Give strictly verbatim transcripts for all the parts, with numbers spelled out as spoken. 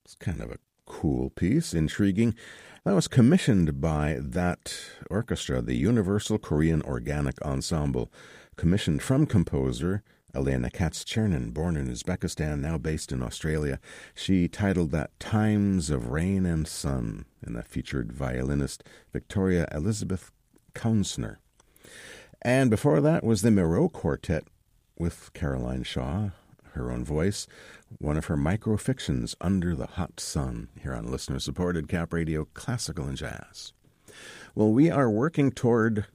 It's kind of a cool piece, intriguing. That was commissioned by that orchestra, the Universal Korean Organic Ensemble, commissioned from composer Elena Katz-Chernin, born in Uzbekistan, now based in Australia. She titled that Times of Rain and Sun, and that featured violinist Victoria Elizabeth Kaunsner. And before that was the Moreau Quartet with Caroline Shaw, her own voice, one of her microfictions, Under the Hot Sun, here on listener-supported Cap Radio Classical and Jazz. Well, we are working toward,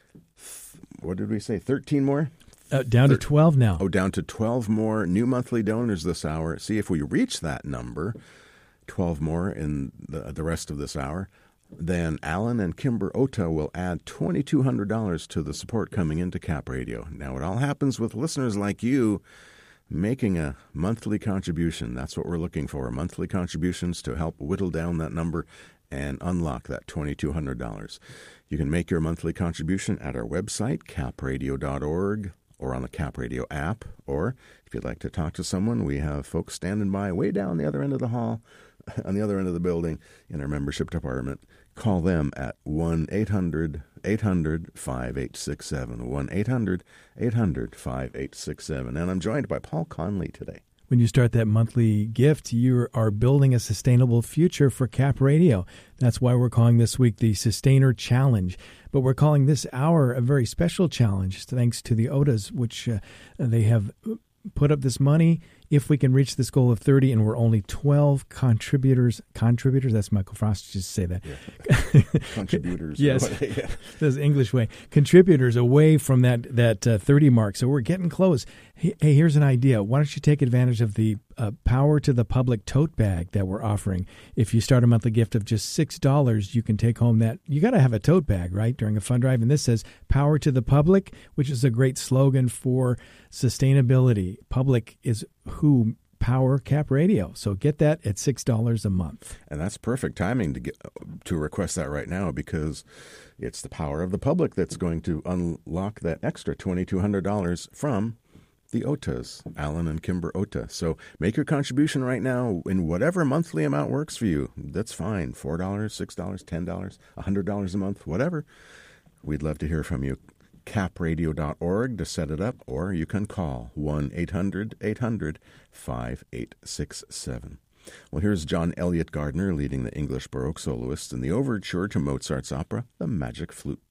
what did we say, thirteen more? Uh, down to twelve now. Oh, down to twelve more new monthly donors this hour. See if we reach that number, twelve more in the, the rest of this hour. Then Alan and Kimber Ota will add two thousand two hundred dollars to the support coming into Cap Radio. Now, it all happens with listeners like you making a monthly contribution. That's what we're looking for, monthly contributions to help whittle down that number and unlock that two thousand two hundred dollars. You can make your monthly contribution at our website, cap radio dot org, or on the Cap Radio app. Or if you'd like to talk to someone, we have folks standing by way down the other end of the hall, on the other end of the building in our membership department. Call them at one eight hundred eight hundred five eight six seven, one eight hundred eight hundred five eight six seven. And I'm joined by Paul Conley today. When you start that monthly gift, you are building a sustainable future for Cap Radio. That's why we're calling this week the Sustainer Challenge. But we're calling this hour a very special challenge, thanks to the Otas, which uh, they have put up this money if we can reach this goal of thirty, and we're only twelve contributors. Contributors? That's Michael Frost just say that. Yeah. Contributors. Yes. Yeah. That's the English way. Contributors away from that, that uh, thirty mark. So we're getting close. Hey, hey, here's an idea. Why don't you take advantage of the uh, Power to the Public tote bag that we're offering? If you start a monthly gift of just six dollars, you can take home that. You got to have a tote bag, right, during a fund drive. And this says Power to the Public, which is a great slogan for sustainability. Public is who power Cap Radio. So get that at six dollars a month. And that's perfect timing to get to request that right now, because it's the power of the public that's going to unlock that extra two thousand two hundred dollars from the Otas, Alan and Kimber Ota. So make your contribution right now in whatever monthly amount works for you. That's fine. four dollars, six dollars, ten dollars, one hundred dollars a month, whatever. We'd love to hear from you. cap radio dot org to set it up, or you can call one eight hundred eight hundred five eight six seven. Well, here's John Elliott Gardner leading the English Baroque soloists in the overture to Mozart's opera, The Magic Flute.